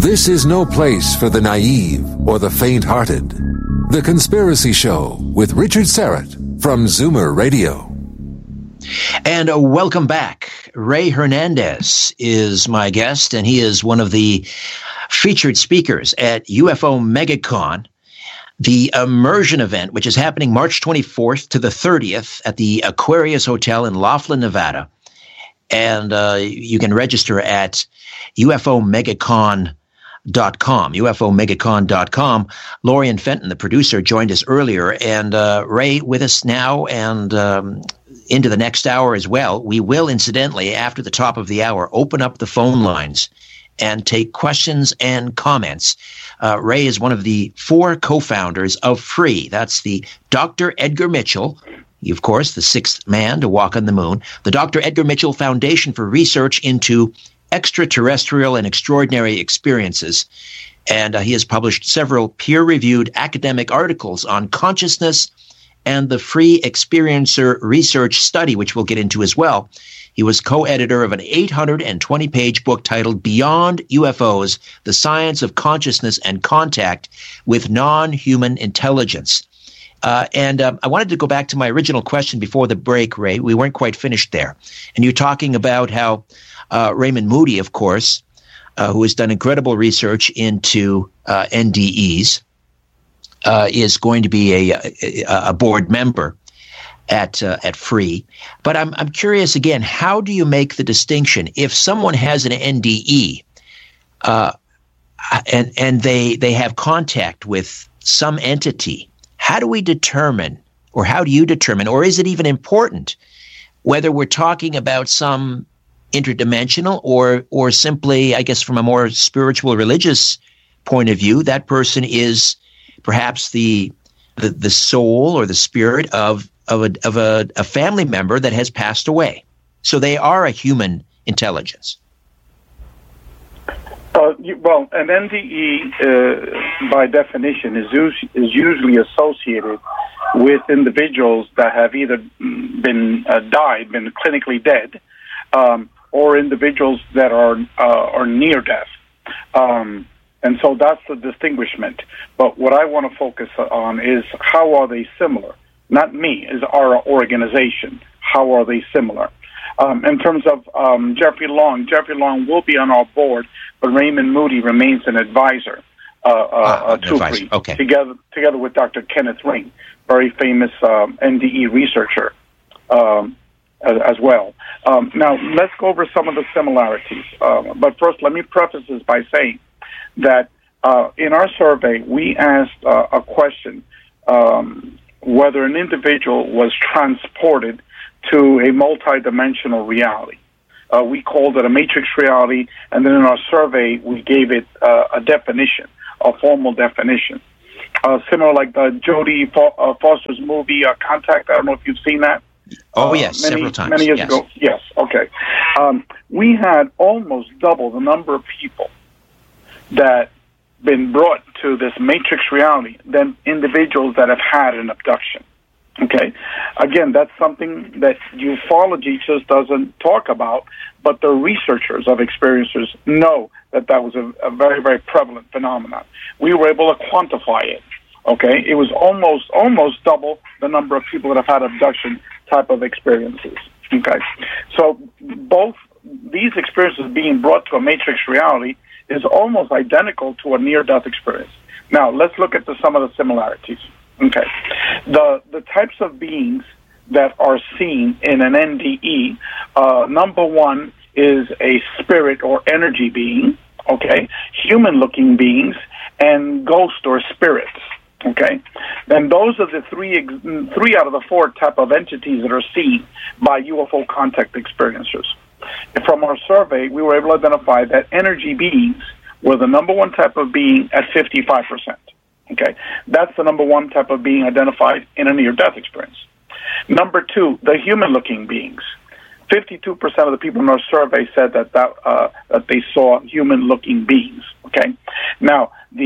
This is no place for the naive or the faint-hearted. The Conspiracy Show with Richard Syrett from Zoomer Radio. And welcome back. Ray Hernandez is my guest, and he is one of the featured speakers at UFO MegaCon, the immersion event, which is happening March 24th to the 30th at the Aquarius Hotel in Laughlin, Nevada. And you can register at UFOMegaCon.com, UFOMegaCon.com. Lorian Fenton, the producer, joined us earlier, and Ray with us now and into the next hour as well. We will, incidentally, after the top of the hour, open up the phone lines and take questions and comments. Ray is one of the 4 co-founders of FREE. That's the Dr. Edgar Mitchell, of course, the 6th man to walk on the moon, the Dr. Edgar Mitchell Foundation for Research into Extraterrestrial and Extraordinary Experiences. And he has published several peer-reviewed academic articles on consciousness and the Free Experiencer Research Study, which we'll get into as well. He was co-editor of an 820-page book titled Beyond UFOs, The Science of Consciousness and Contact with Non-Human Intelligence. And I wanted to go back to my original question before the break, Ray. We weren't quite finished there. And you're talking about how Raymond Moody, of course, who has done incredible research into NDEs, is going to be a board member at FREE. But I'm curious again, how do you make the distinction if someone has an NDE and they have contact with some entity? How do we determine, or how do you determine, or is it even important whether we're talking about some interdimensional or simply, I guess, from a more spiritual, religious point of view, that person is perhaps the soul or the spirit of a family member that has passed away. So they are a human intelligence. Well, an NDE, by definition, is usually associated with individuals that have either been clinically dead, or individuals that are near death. And so that's the distinguishment. But what I want to focus on is how are they similar? Not me, is our organization. How are they similar? In terms of Jeffrey Long will be on our board, but Raymond Moody remains an advisor to FREE, okay, together with Dr. Kenneth Ring, very famous NDE researcher as well. Now, let's go over some of the similarities. But first, let me preface this by saying that in our survey, we asked a question, whether an individual was transported to a multidimensional reality. We called it a matrix reality, and then in our survey, we gave it a definition, a formal definition. Similar like the Jodie Foster's movie, Contact. I don't know if you've seen that. Oh, yes, several times. Many years ago. Yes, okay. We had almost double the number of people that been brought to this matrix reality than individuals that have had an abduction. Okay? Again, that's something that ufology just doesn't talk about, but the researchers of experiencers know that was a very, very prevalent phenomenon. We were able to quantify it. Okay? It was almost double the number of people that have had abduction type of experiences. Okay? So both these experiences being brought to a matrix reality is almost identical to a near-death experience. Now, let's look at some of the similarities. Okay. The types of beings that are seen in an NDE, number one is a spirit or energy being, okay, human-looking beings, and ghost or spirits, okay? Then those are the three out of the 4 type of entities that are seen by UFO contact experiencers. From our survey, we were able to identify that energy beings were the number one type of being at 55%. Okay, that's the number one type of being identified in a near-death experience. Number 2, the human-looking beings. 52% of the people in our survey said that they saw human-looking beings. Okay, now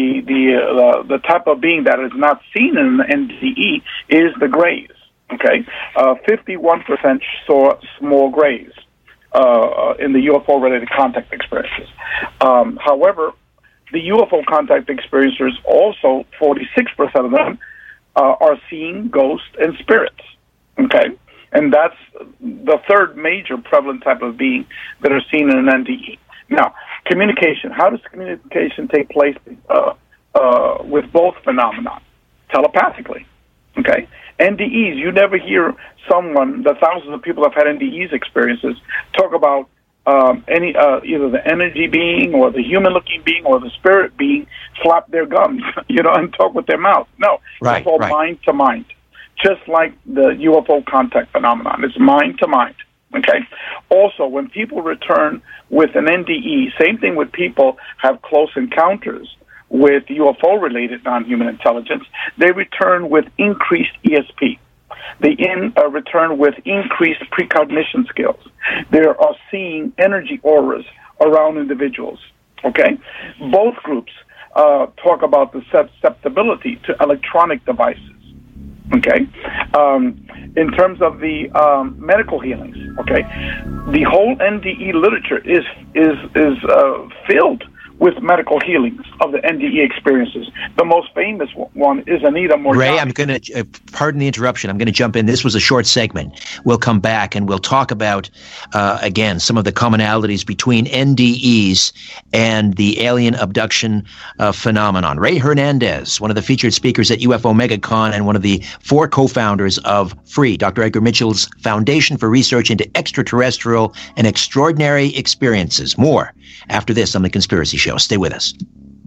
the type of being that is not seen in the NDE is the grays. Okay, 51% saw small grays in the UFO-related contact experiences. However, the UFO contact experiencers, also 46% of them are seeing ghosts and spirits. Okay? And that's the third major prevalent type of being that are seen in an NDE. Now, communication. How does communication take place with both phenomena? Telepathically. Okay? NDEs, you never hear someone, the thousands of people that have had NDEs experiences, talk about either the energy being or the human-looking being or the spirit being flap their gums, and talk with their mouth. No, it's all mind to mind, just like the UFO contact phenomenon. It's mind to mind. Okay. Also, when people return with an NDE, same thing with people have close encounters with UFO-related non-human intelligence, they return with increased ESP. They return with increased precognition skills. They are seeing energy auras around individuals. Okay? Both groups talk about the susceptibility to electronic devices. Okay? In terms of the medical healings, okay, the whole NDE literature is filled with medical healings of the NDE experiences. The most famous one is Anita Moorjani. Ray, I'm going to, pardon the interruption, I'm going to jump in. This was a short segment. We'll come back and we'll talk about, again, some of the commonalities between NDEs and the alien abduction phenomenon. Ray Hernandez, one of the featured speakers at UFO MegaCon and one of the 4 co-founders of FREE, Dr. Edgar Mitchell's Foundation for Research into Extraterrestrial and Extraordinary Experiences. More after this on The Conspiracy Show. Stay with us.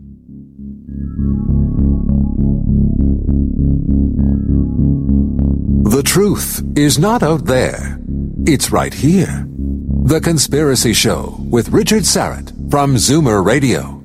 The truth is not out there. It's right here. The Conspiracy Show with Richard Syrett from Zoomer Radio.